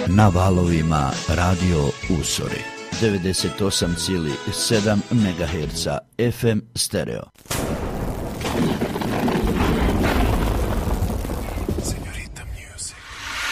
na valovima Radio Usori 98,7 MHz FM stereo.